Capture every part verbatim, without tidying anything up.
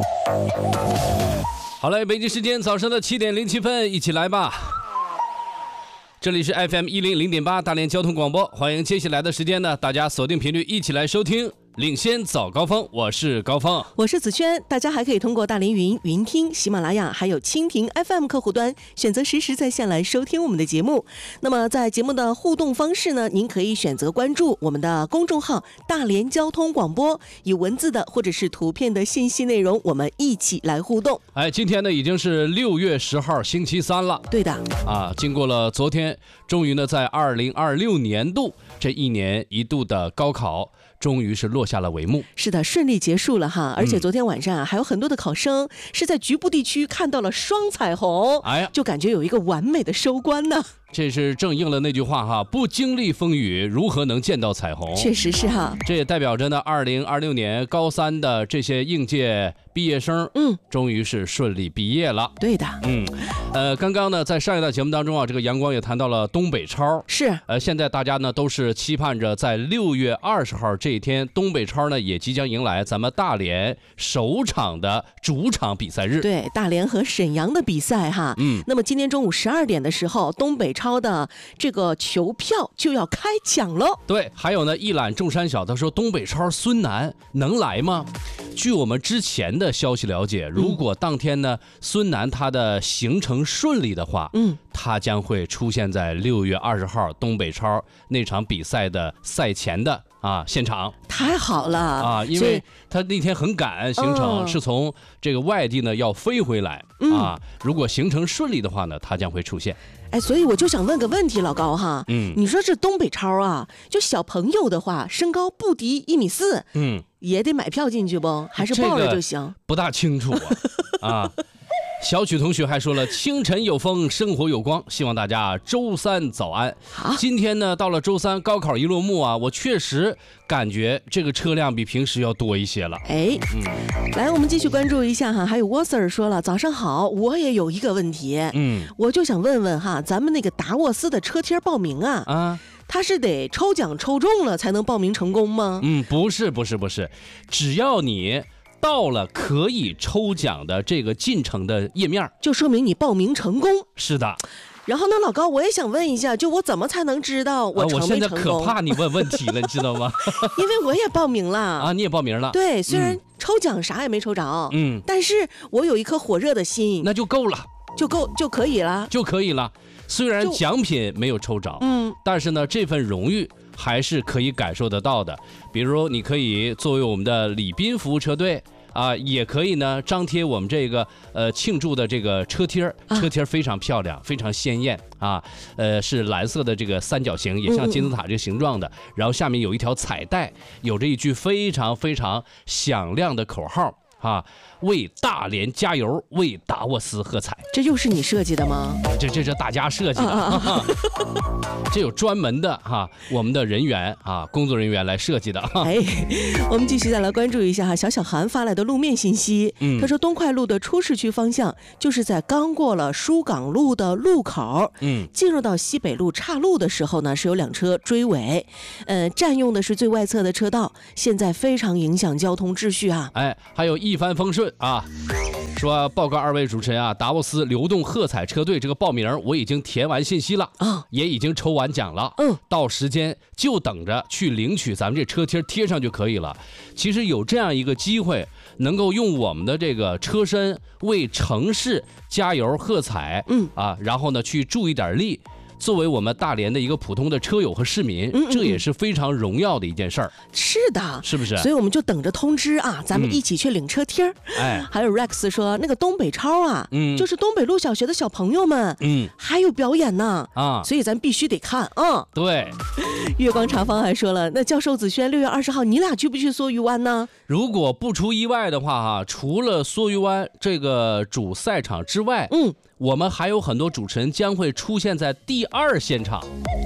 好嘞，北京时间早上的七点零七分，一起来吧。这里是 F M 一零零点八大连交通广播，欢迎接下来的时间呢，大家锁定频率一起来收听。领先早高峰，我是高峰， 我是子轩。大家还可以通过大连云、云听、喜马拉雅还有蜻蜓 F M 客户端选择实时在线来收听我们的节目。那么在节目的互动方式呢，您可以选择关注我们的公众号大连交通广播，以文字的或者是图片的信息内容，我们一起来互动。 哎，今天呢已经是六月十号星期三了。 对的啊，经过了昨天，终于呢在二零二六年度这一年一度的高考终于是落下了帷幕。 是的，顺利结束了哈。而且昨天晚上啊，还有很多的考生是在局部地区看到了双彩虹， 哎呀， 就感觉有一个完美的收官呢。 这是正应了那句话哈，不经历风雨如何能见到彩虹。 确实是哈。 这也代表着呢二零二六年高三的这些应届毕业生，嗯，终于是顺利毕业了。 对的。 嗯，呃，刚刚呢在上一段节目当中啊，这个阳光也谈到了东北超。 是。 呃，现在大家呢都是期盼着在六月二十号这一天，东北超呢也即将迎来咱们大连首场的主场比赛日。 对，大连和沈阳的比赛哈。嗯。那么今天中午十二点的时候，东北超的这个球票就要开抢了。 对，还有呢，一览众山小，他说东北超孙楠能来吗？据我们之前的消息了解，如果当天呢、嗯、孙楠他的行程顺利的话，嗯，他将会出现在六月二十号东北超那场比赛的赛前的啊现场。 太好了啊，因为他那天很赶行程，嗯、是从这个外地呢要飞回来、嗯、啊。如果行程顺利的话呢，他将会出现。 哎，所以我就想问个问题，老高哈，嗯，你说这东北超啊，就小朋友的话，身高不低一米四，嗯，也得买票进去不？还是抱着就行？ 这个、不大清楚啊。啊，小曲同学还说了，清晨有风，生活有光，希望大家周三早安。好，今天呢，到了周三，高考一落幕啊，我确实感觉这个车辆比平时要多一些了。 哎，嗯，来，我们继续关注一下哈。还有沃 Sir 说了，早上好，我也有一个问题，嗯，我就想问问哈，咱们那个达沃斯的车贴报名啊，啊。他是得抽奖抽中了才能报名成功吗？ 嗯，不是，不是，不是，只要你到了可以抽奖的这个进程的页面， 就说明你报名成功。 是的。 然后呢，老高，我也想问一下，就我怎么才能知道我成没成功？啊、我现在可怕你问问题了，你知道吗？ 因为我也报名了啊，你也报名了。 对，虽然抽奖啥也没抽着，嗯，但是我有一颗火热的心， 那就够了， 就够就可以了， 就可以了。虽然奖品没有抽着，嗯，但是呢，这份荣誉还是可以感受得到的。比如，你可以作为我们的礼宾服务车队。啊，也可以呢，张贴我们这个呃庆祝的这个车贴，车贴非常漂亮，非常鲜艳啊，呃是蓝色的这个三角形，也像金字塔这个形状的，嗯、然后下面有一条彩带，有着一句非常非常响亮的口号啊，为大连加油，为达沃斯喝彩。 这又是你设计的吗？ 这这是大家设计的，啊啊、这有专门的哈、啊，我们的人员啊，工作人员来设计的。 哎，我们继续再来关注一下哈，小小韩发来的路面信息。嗯，他说东快路的出市区方向就是在刚过了疏港路的路口，嗯，进入到西北路岔路的时候呢，是有两车追尾，呃，占用的是最外侧的车道，现在非常影响交通秩序啊。 哎，还有一帆风顺啊。说报告二位主持人啊，达沃斯流动喝彩车队这个报名我已经填完信息了啊，也已经抽完奖了，嗯，到时间就等着去领取咱们这车贴贴上就可以了。其实有这样一个机会，能够用我们的这个车身为城市加油喝彩，嗯啊，然后呢去助一点力。作为我们大连的一个普通的车友和市民，嗯嗯，这也是非常荣耀的一件事儿。 是的， 是不是？ 所以我们就等着通知啊，咱们一起去领车贴。嗯、哎，还有 Rex 说，那个东北超啊，嗯，就是东北路小学的小朋友们，嗯，还有表演呢啊，所以咱必须得看啊。 对， 月光茶坊还说了，那教授子轩六月二十号，你俩去不去梭鱼湾呢？ 如果不出意外的话哈，除了梭鱼湾这个主赛场之外，嗯。我们还有很多主持人将会出现在第二现场，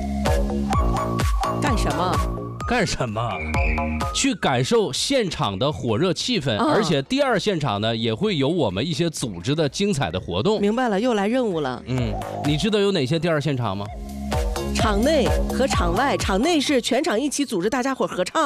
干什么？ 干什么？去感受现场的火热气氛，哦、而且第二现场呢也会有我们一些组织的精彩的活动。 明白了，又来任务了。 嗯，你知道有哪些第二现场吗？ 场内和场外，场内是全场一起组织大家伙合唱。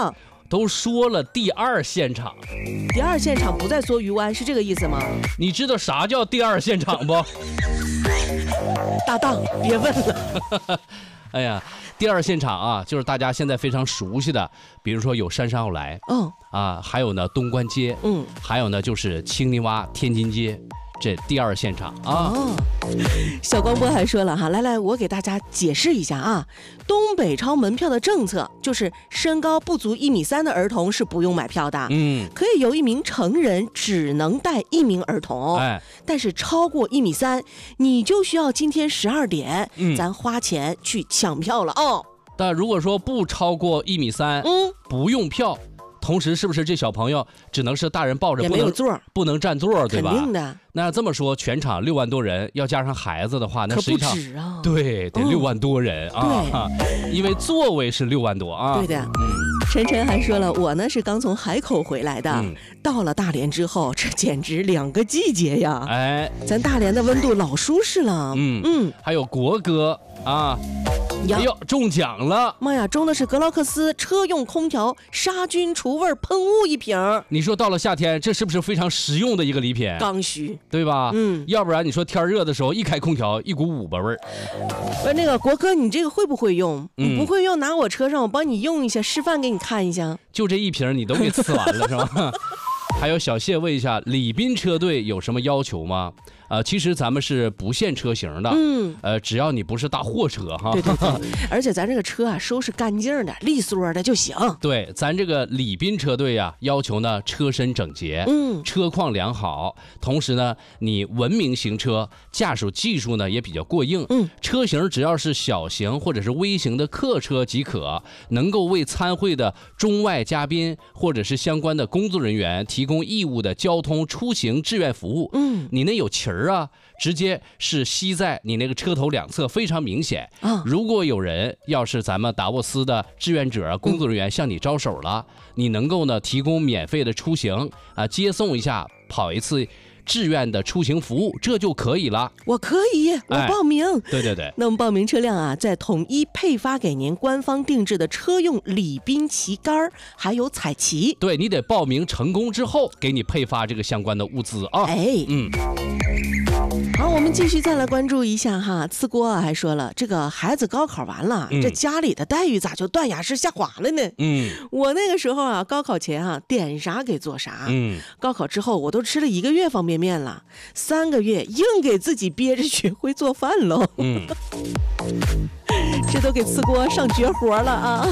都说了第二现场， 第二现场不在梭鱼湾，是这个意思吗？ 你知道啥叫第二现场不？ 搭档，别问了。 哎呀，第二现场啊，就是大家现在非常熟悉的，比如说有杉杉奥莱，嗯，啊，还有呢东关街，嗯，还有呢就是青泥洼天津街。这第二现场啊，哦， 小光波还说了哈，来来，我给大家解释一下啊，东北超门票的政策就是身高不足一米三的儿童是不用买票的，嗯，可以由一名成人只能带一名儿童，哎，但是超过一米三，你就需要今天十二点，嗯，咱花钱去抢票了哦。 但如果说不超过一米三，嗯，不用票。同时，是不是这小朋友只能是大人抱着， 也没有座， 不能占座，对吧？ 肯定的。 那这么说，全场六万多人，要加上孩子的话，那实际上可不止啊。 对，得六万多人啊。对，因为座位是六万多啊。 对的。嗯。晨晨还说了，我呢是刚从海口回来的，嗯，到了大连之后，这简直两个季节呀！哎，咱大连的温度老舒适了。 嗯嗯。还有国歌啊。哎呦，中奖了！ 妈呀，中的是格劳克斯车用空调杀菌除味喷雾一瓶。 你说到了夏天，这是不是非常实用的一个礼品？ 刚需， 对吧？嗯，要不然你说天热的时候一开空调，一股五八味儿。 不，那个国哥，你这个会不会用？嗯、你不会用，拿我车上，我帮你用一下，示范给你看一下。 就这一瓶，你都给吃完了是吧？还有小谢问一下，礼宾车队有什么要求吗？呃，其实咱们是不限车型的，嗯，呃，只要你不是大货车哈， 对对对，而且咱这个车啊，收拾干净的、利索的就行。 对，咱这个礼宾车队呀、啊，要求呢车身整洁，嗯，车况良好，同时呢你文明行车，驾驶技术呢也比较过硬，嗯，车型只要是小型或者是微型的客车即可，能够为参会的中外嘉宾或者是相关的工作人员提供义务的交通出行志愿服务，嗯，你那有旗儿啊，直接是吸在你那个车头两侧，非常明显啊。如果有人要是咱们达沃斯的志愿者、工作人员向你招手了，嗯、你能够呢提供免费的出行啊，接送一下，跑一次志愿的出行服务，这就可以了。 我可以，我报名。哎、 对对对。 那我们报名车辆啊，再统一配发给您官方定制的车用礼宾旗杆，还有彩旗。 对，你得报名成功之后，给你配发这个相关的物资啊。 哎，嗯。好，我们继续再来关注一下哈。次郭啊还说了，这个孩子高考完了，嗯、这家里的待遇咋就断崖式下滑了呢？嗯，我那个时候啊，高考前啊，点啥给做啥。嗯，高考之后我都吃了一个月方便面了，三个月硬给自己憋着学会做饭喽。嗯，这都给次郭上绝活了啊。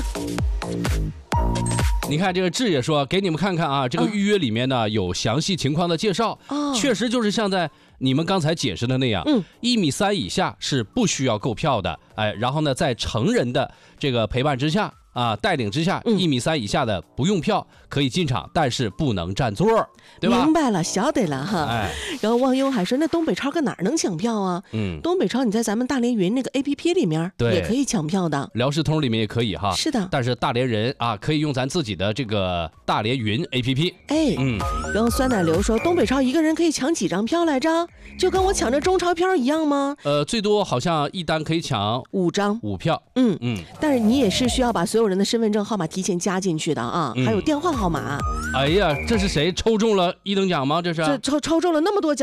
你看这个志也说，给你们看看啊，这个预约里面呢有详细情况的介绍，哦、确实就是像在你们刚才解释的那样，嗯，一米三以下是不需要购票的，哎，然后呢，在成人的这个陪伴之下啊，带领之下，一米三以下的不用票可以进场，但是不能占座，对吧？ 明白了，晓得了哈。哎，然后忘忧还说，那东北超搁哪儿能抢票啊？嗯，东北超你在咱们大连云那个 A P P 里面也可以抢票的， 辽视通里面也可以哈。 是的， 但是大连人啊，可以用咱自己的这个大连云 A P P。 哎，嗯。然后酸奶流说，东北超一个人可以抢几张票来着？就跟我抢着中超票一样吗？ 呃，最多好像一单可以抢五张五票。 嗯嗯，但是你也是需要把所有人的身份证号码提前加进去的啊，嗯、还有电话号码。 哎呀，这是谁抽中了一等奖吗？这是？ 这抽抽中了那么多奖。